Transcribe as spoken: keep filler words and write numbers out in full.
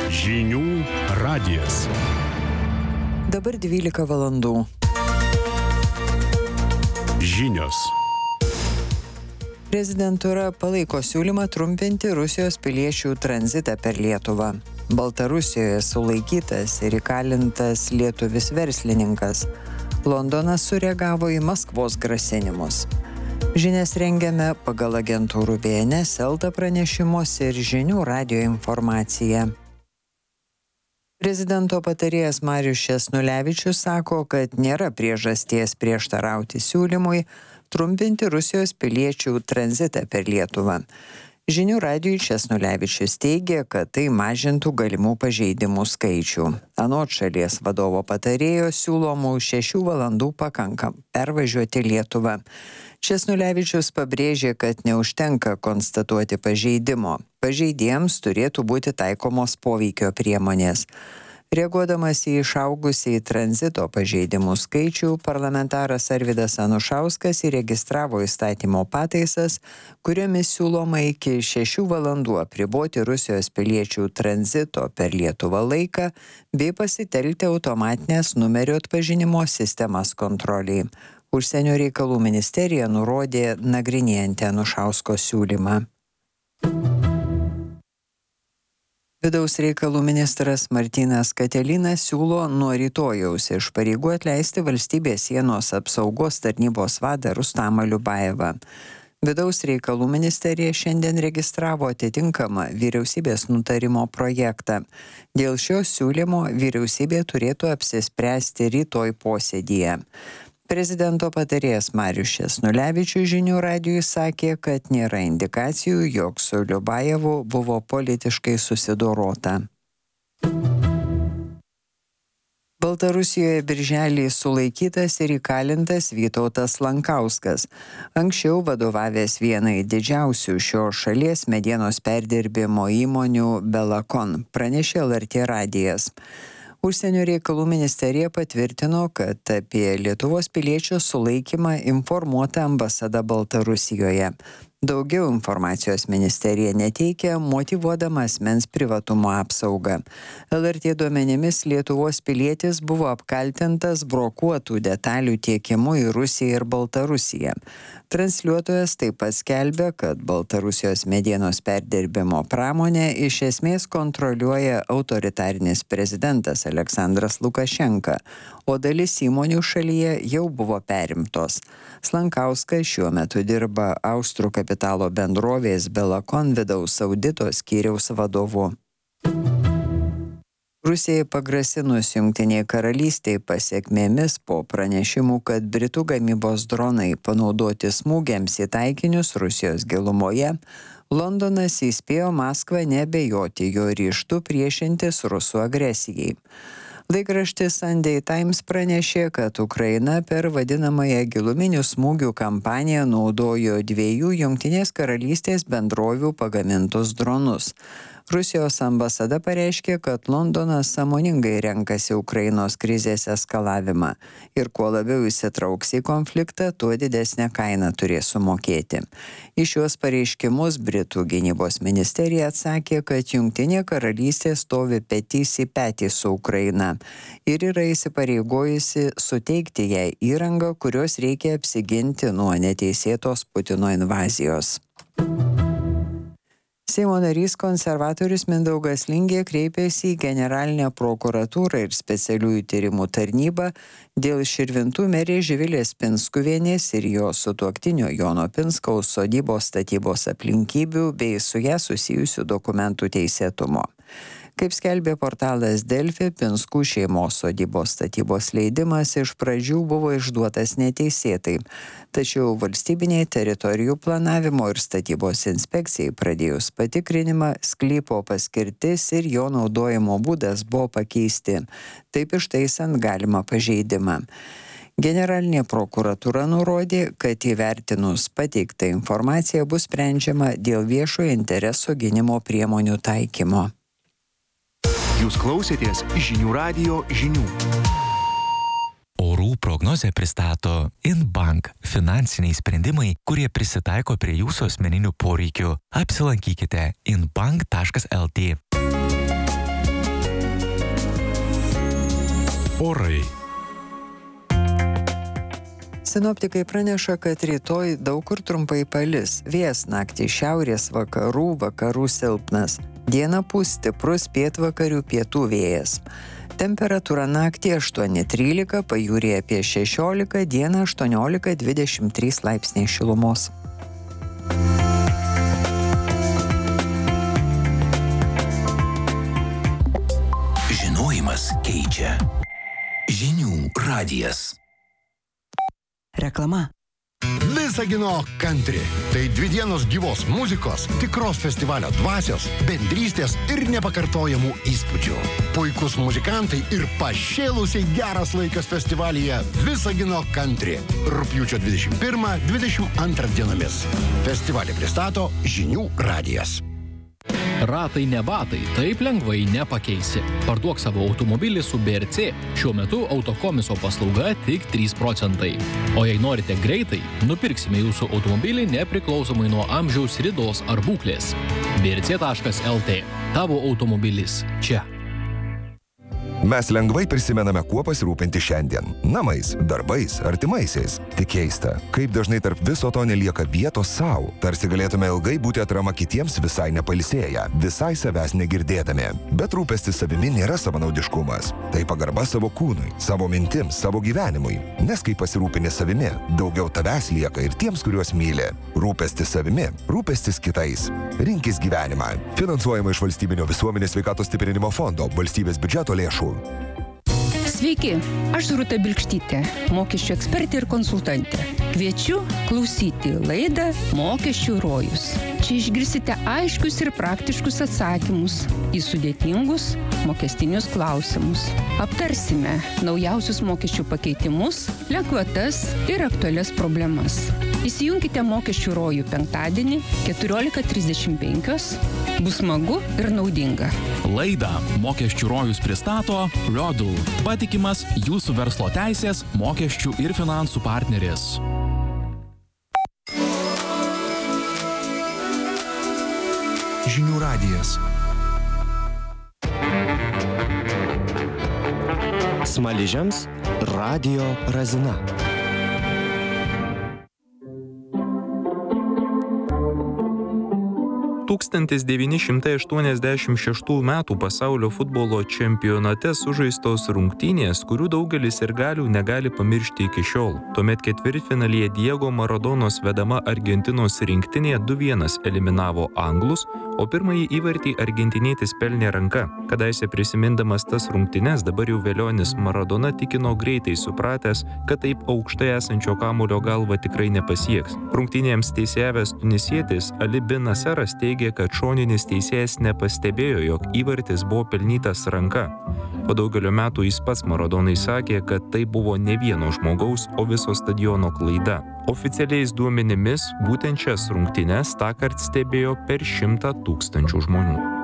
Žinių radijas. Dabar dvylika valandų. Žinios. Prezidentūra palaiko siūlymą trumpinti Rusijos piliečių tranzitą per Lietuvą. Baltarusijoje sulaikytas ir įkalintas lietuvis verslininkas. Londonas sureagavo į Maskvos grasinimus. Žinias rengiame pagal agentūrų B N S, Elta pranešimus ir Žinių radijo informaciją. Prezidento patarėjas Marius Česnulevičius sako, kad nėra priežasties prieštarauti siūlymui trumpinti Rusijos piliečių tranzitą per Lietuvą. Žinių radijui Česnulevičius teigia, kad tai mažintų galimų pažeidimų skaičių. Anot šalies vadovo patarėjo siūlomų šešių valandų pakanka pervažiuoti Lietuvą. Česnulevičius pabrėžė, kad neužtenka konstatuoti pažeidimo. Pažeidėjams turėtų būti taikomos poveikio priemonės. Reaguodamas į išaugusį tranzito pažeidimų skaičių, parlamentaras Arvydas Anušauskas įregistravo įstatymo pataisas, kuriomis siūloma iki šešių valandų apriboti Rusijos piliečių tranzito per Lietuvą laiką bei pasitelkti automatinės numerio atpažinimo sistemas kontroliai. Užsienio reikalų ministerija nurodė nagrinėjanti Anušausko siūlymą. Vidaus reikalų ministras Martynas Katelinas siūlo nuo rytojaus iš pareigų atleisti valstybės sienos apsaugos tarnybos vadą Rustamą Liubajevą. Vidaus reikalų ministerija šiandien registravo atitinkamą vyriausybės nutarimo projektą. Dėl šio siūlymo vyriausybė turėtų apsispręsti rytoj posėdyje. Prezidento patarėjas Marius Česnulevičius Žinių radijui sakė, kad nėra indikacijų, jog su Liubajevu buvo politiškai susidorota. Baltarusijoje birželį sulaikytas ir įkalintas Vytautas Lankauskas, anksčiau vadovavęs vienai didžiausių šios šalies medienos perdirbimo įmonių Belakon, pranešė L R T radijas. Užsienio reikalų ministerija patvirtino, kad apie Lietuvos piliečio sulaikymą informuota ambasada Baltarusijoje. Daugiau informacijos ministerija neteikia, motyvuodama asmens privatumo apsaugą. L R T duomenimis Lietuvos pilietis buvo apkaltintas brokuotų detalių tiekimu į Rusiją ir Baltarusiją. Transliuotojas taip pat skelbia, kad Baltarusijos medienos perdirbimo pramonę iš esmės kontroliuoja autoritarinis prezidentas Aleksandras Lukašenka, o dalis įmonių šalyje jau buvo perimtos. Lankauskas šiuo metu dirba Austrų kapitalo bendrovės Belakon vidaus audito skyriaus vadovu. Rusijai pagrasinus Jungtinei karalystei pasekmėmis po pranešimų, kad Britų gamybos dronai panaudoti smūgiams į taikinius Rusijos gilumoje, Londonas įspėjo Maskvą neabejoti jo ryžtu priešintis Rusų agresijai. Laikraštis Sunday Times pranešė, kad Ukraina per vadinamąją giluminių smūgių kampaniją naudojo dviejų Jungtinės karalystės bendrovių pagamintus dronus. Rusijos ambasada pareiškė, kad Londonas sąmoningai renkasi Ukrainos krizės eskalavimą ir kuo labiau įsitrauks į konfliktą, tuo didesnę kainą turės sumokėti. Į šiuos pareiškimus Britų gynybos ministerija atsakė, kad Jungtinė karalystė stovi petys į petį su Ukraina ir yra įsipareigojusi suteikti jai įrangą, kurios reikia apsiginti nuo neteisėtos Putino invazijos. Seimo narys konservatorius Mindaugas Lingė kreipėsi į generalinę prokuratūrą ir specialiųjų tyrimų tarnybą dėl Širvintų merės Živilės Pinskuvienės ir jo sutuoktinio Jono Pinskaus sodybos statybos aplinkybių bei su ją susijusių dokumentų teisėtumo. Kaip skelbė portalas Delfi, Pinskų šeimos sodybos statybos leidimas iš pradžių buvo išduotas neteisėtai, tačiau valstybinė teritorijų planavimo ir statybos inspekcijai pradėjus patikrinimą, sklypo paskirtis ir jo naudojimo būdas buvo pakeisti, taip ištaisant galimą pažeidimą. Generalinė prokuratūra nurodė, kad įvertinus pateiktą informaciją bus sprendžiama dėl viešojo intereso gynimo priemonių taikymo. Jūs klausėtės Žinių radijo žinių. Orų prognozę pristato Inbank – finansiniai sprendimai, kurie prisitaiko prie jūsų asmeninių poreikių. Apsilankykite inbank taškas lt. Orai. Sinoptikai praneša, kad rytoj daug kur trumpai palis. Vėjas naktį šiaurės vakarų, vakarų silpnas. Dieną pūs stiprus pietvakarių pietų vėjas. Temperatūra naktį aštuoni trylika, pajūryje apie šešiolika, dieną aštuoniolika dvidešimt trys laipsniai šilumos. Žinojimas keičia. Žinių radijas. Reklama. Visagino country. Tai dvi dienos gyvos muzikos, tikros festivalio dvasios, bendrystės ir nepakartojamų įspūdžių. Puikus muzikantai ir pašėlusiai geras laikas festivalyje Visagino country. Rugpjūčio dvidešimt pirmą dvidešimt antrą dienomis. Festivalį pristato Žinių radijas. Ratai ne batai, taip lengvai nepakeisi. Parduok savo automobilį su B R C. Šiuo metu autokomiso paslauga tik trys procentai. O jei norite greitai, nupirksime jūsų automobilį nepriklausomai nuo amžiaus, ridos ar būklės. B R C taškas L T. Tavo automobilis čia. Mes lengvai prisimename, kuo pasirūpinti šiandien. Namais, darbais, artimaisiais. Tik keista, kaip dažnai tarp viso to nelieka vietos savo. Tarsi galėtume ilgai būti atrama kitiems visai nepailsėję, visai savęs negirdėdami. Bet rūpestis savimi nėra savanaudiškumas. Tai pagarba savo kūnui, savo mintims, savo gyvenimui. Nes kai pasirūpini savimi, daugiau tavęs lieka ir tiems, kuriuos myli. Rūpestis savimi, rūpestis kitais. Rinkis gyvenimą. Finansuojama iš Valstybinio visuomenės sveikatos stiprinimo fondo, valstybės biudžeto lėšų. Sveiki, aš Rūta Bilkštytė, mokesčių ekspertė ir konsultantė. Kviečiu klausyti laidą Mokesčių rojus. Čia išgirsite aiškius ir praktiškus atsakymus į sudėtingus mokestinius klausimus. Aptarsime naujausius mokesčių pakeitimus, lengvatas ir aktualias problemas. Įsijunkite Mokesčių rojų penktadienį keturiolika trisdešimt penkios. Bus smagu ir naudinga. Laidą Mokesčių rojus pristato Rodul, patikimas jūsų verslo teisės, mokesčių ir finansų partneris. Žinių radijas. Smaližiams Radio Razina. tūkstantis devyni šimtai aštuoniasdešimt šeštųjų metų pasaulio futbolo čempionate sužaistos rungtynės, kurių daugelis sirgalių negali pamiršti iki šiol. Tuomet ketvirtfinalyje Diego Maradonos vedama Argentinos rinktinė du vienas eliminavo anglus, o pirmąjį įvartį argentinietis pelnė ranka. Kadaise prisimindamas tas rungtynes, dabar jau velionis Maradona tikino greitai supratęs, kad taip aukštai esančio kamuolio galva tikrai nepasieks. Rungtynėms teisėjavęs tunisietis Ali bin Naseras teigė, kad šoninis teisėjas nepastebėjo, jog įvartis buvo pelnytas ranka. Po daugelio metų jis pats Maradonai sakė, kad tai buvo ne vieno žmogaus, o viso stadiono klaida. Oficialiais duomenimis būtent šias rungtynes tąkart stebėjo per šimtą tūkstančių žmonių.